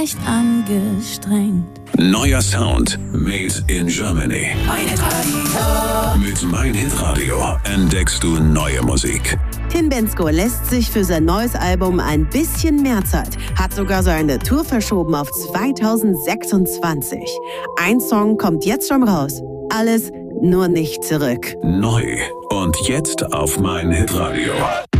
Echt angestrengt. Neuer Sound made in Germany. Mein Hitradio. Mit Mein Hitradio entdeckst du neue Musik. Tim Bendzko lässt sich für sein neues Album ein bisschen mehr Zeit, hat sogar seine Tour verschoben auf 2026. Ein Song kommt jetzt schon raus. Alles nur nicht zurück. Neu und jetzt auf Mein Hitradio.